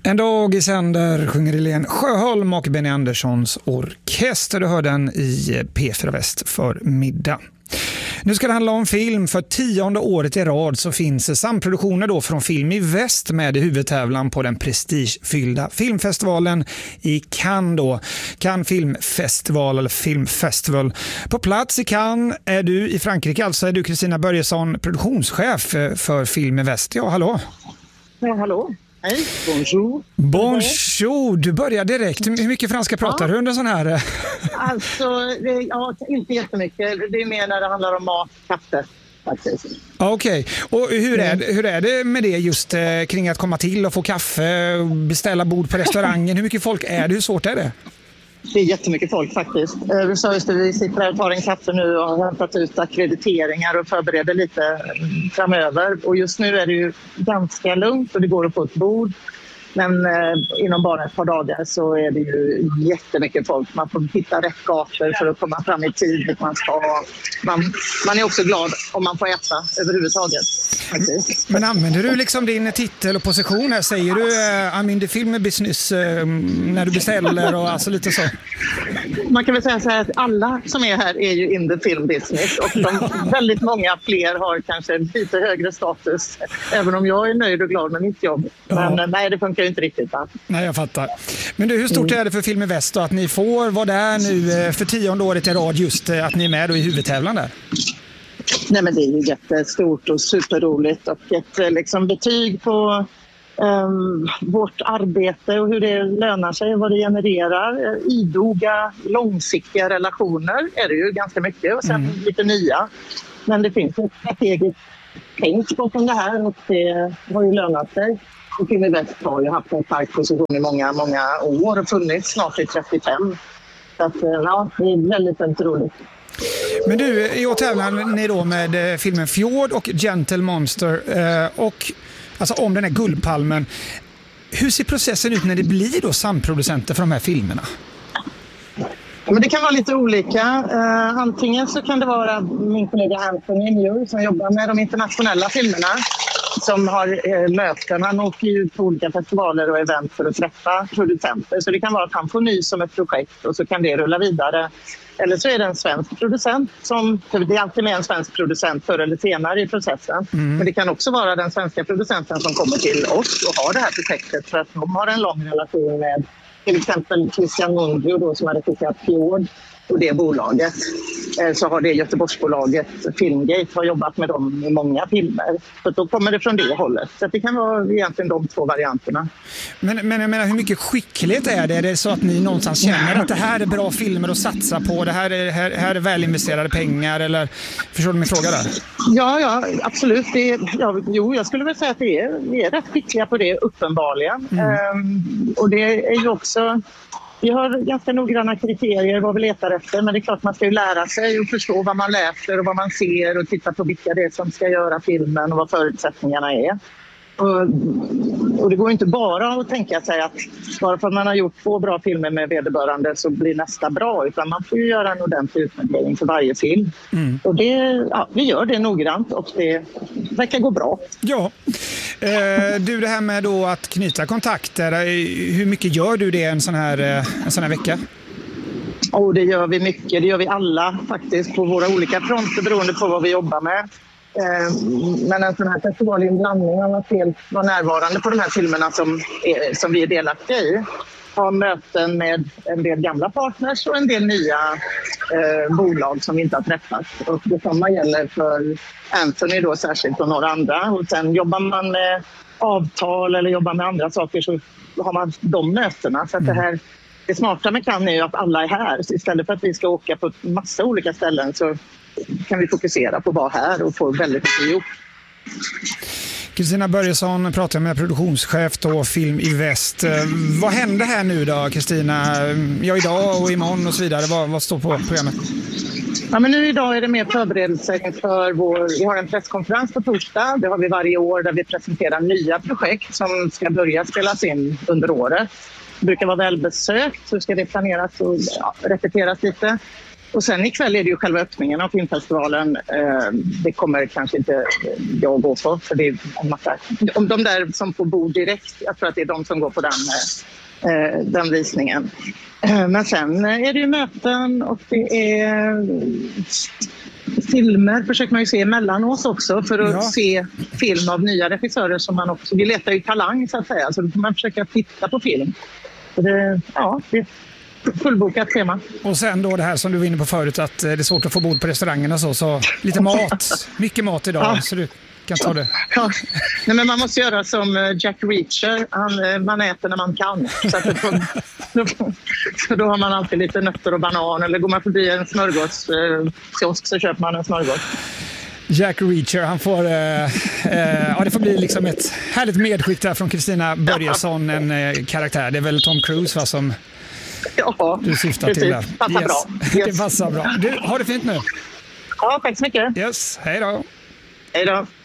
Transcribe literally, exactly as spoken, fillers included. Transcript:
En dag i sänder sjunger Helene Sjöholm och Benny Anderssons orkester. Du hör den i P fyra Väst för middag. Nu ska det handla om film. För tionde året i rad så finns samproduktioner då från Film i Väst med i huvudtävlan på den prestigefyllda filmfestivalen i Cannes då. Cannes filmfestival eller filmfestival. På plats i Cannes är du i Frankrike, alltså är du Kristina Börjesson, produktionschef för Film i Väst. Ja, hallå. Ja, hallå. Hej, bonjour. Bonjour, du börjar direkt. Hur mycket franska pratar ja. du under sån här? Alltså, ja, inte jättemycket. Det är mer när det handlar om mat, kaffe faktiskt. Okej, okay. Och hur är, det, hur är det med det just eh, kring att komma till och få kaffe, beställa bord på restaurangen? Hur mycket folk är det? Hur svårt är det? Det är jättemycket folk faktiskt. Vi sa just det, vi sitter här och tar en kaffe nu och har hämtat ut akkrediteringar och förbereder lite framöver. Och just nu är det ju ganska lugnt och det går att få ett bord. Men eh, inom bara ett par dagar så är det ju jättemycket folk. Man får hitta rätt gator för att komma fram i tid. Man, ska, man, man är också glad om man får äta överhuvudtaget. Faktiskt. Men använder du liksom din titel och position här? Säger du uh, I'm in the film business uh, när du beställer och alltså lite så? Man kan väl säga så här att alla som är här är ju in the film business. Och de, väldigt många fler har kanske lite högre status. Även om jag är nöjd och glad med mitt jobb. Men ja. nej, det funkar inte riktigt. Va? Nej, jag fattar. Men du, hur stort är det för Film i Väst då, att ni får vara där nu för tionde året i rad, just att ni är med då i huvudtävlan där? Nej, men det är ju jättestort och superroligt och ett liksom, betyg på um, vårt arbete och hur det lönar sig och vad det genererar. Idoga, långsiktiga relationer är det ju ganska mycket och sen mm. lite nya. Men det finns ett strategiskt tänk bakom det här och det har ju lönat sig. Och Film i Väst har ju haft en stark position i många, många år och funnits snart i trettiofem. Så att, ja, det är väldigt, väldigt roligt. Men du, i år tävlar ni då med filmen Fjord och Gentle Monster och alltså om den här Guldpalmen. Hur ser processen ut när det blir då samproducenter för de här filmerna? Men det kan vara lite olika. Uh, antingen så kan det vara min kollega Anthony Muir som jobbar med de internationella filmerna som har uh, möten. Han åker ju på olika festivaler och event för att träffa producenter. Så det kan vara att han får nys om ett projekt och så kan det rulla vidare. Eller så är det en svensk producent som, det är alltid med en svensk producent förr eller senare i processen. Mm. Men det kan också vara den svenska producenten som kommer till oss och har det här projektet för att de har en lång relation med till exempel Christian Mundio då, som har regisserat Fjord och det bolaget. Så har det Göteborgsbolaget Filmgate har jobbat med dem i många filmer. Så då kommer det från det hållet. Så det kan vara egentligen de två varianterna. Men, men jag menar, hur mycket skicklighet är det? Är det så att ni någonstans känner att det här är bra filmer att satsa på? Det här är, här, här är välinvesterade pengar? Eller förstår du min fråga där? Ja, ja absolut. Det är, ja, jo, jag skulle väl säga att det är, vi är rätt skickliga på det uppenbarligen. Mm. Um, och det är ju också... Vi har ganska noggranna kriterier vad vi letar efter, men det är klart man ska ju lära sig och förstå vad man läser och vad man ser och titta på vilka det är som ska göra filmen och vad förutsättningarna är. Och, och det går inte bara att tänka sig att bara för att man har gjort två bra filmer med vederbörande så blir nästa bra, utan man får ju göra en ordentlig utvärdering för varje film. Mm. Och det, ja, vi gör det noggrant och det verkar gå bra. Ja, eh, du det här med då att knyta kontakter, hur mycket gör du det en sån här, en sån här vecka? Oh, det gör vi mycket, det gör vi alla faktiskt på våra olika fronter beroende på vad vi jobbar med. Men en sån här festival är en blandning av att helt vara närvarande på de här filmerna som, är, som vi är delaktiga i. Ha möten med en del gamla partners och en del nya eh, bolag som vi inte har träffat. Och detsamma gäller för Anthony då särskilt och några andra. Och sen jobbar man med avtal eller jobbar med andra saker så har man de mötena. Så att det här, det smarta med Cannes är ju att alla är här. Så istället för att vi ska åka på massa olika ställen så kan vi fokusera på att vara här och få väldigt mycket gjort. Kristina Börjesson pratar med produktionschef då, Film i Väst. Vad händer här nu då, Kristina? Ja, idag och imorgon och så vidare. Vad, vad står på programmet? Ja, men nu idag är det mer förberedelse för vår... Vi har en presskonferens på torsdag. Det har vi varje år där vi presenterar nya projekt som ska börja spelas in under året. Det brukar vara välbesökt, så ska det planeras och ja, repeteras lite. Och sen ikväll är det ju själva öppningen av filmfestivalen. Det kommer kanske inte jag gå på, för det är en massa... Om de där som får bo direkt, jag tror att det är de som går på den, den visningen. Men sen är det ju möten och det är filmer, försöker man ju se emellanåt också för att ja. se film av nya regissörer som man också... Vi letar ju talang så att säga, så man försöker titta på film. Så det, ja, det är fullbokat tema. Och sen då det här som du var inne på förut, att det är svårt att få bord på restaurangerna, så, så lite mat, mycket mat idag, ja. så du kan ta det. Ja. Nej, men man måste göra som Jack Reacher, han, man äter när man kan. Så, att får, så då har man alltid lite nötter och banan, eller går man förbi en smörgåskiosk så köper man en smörgås. Jack Reacher, han får, eh, eh, ja, det får bli liksom ett härligt medskick där från Kristina Börjesson, en eh, karaktär. Det är väl Tom Cruise va, som ja, du syftar precis. till där. Passar yes. bra. Yes. Det passar bra. Du, har det fint nu. Ja, tack så mycket. Yes, hej då. Hej då.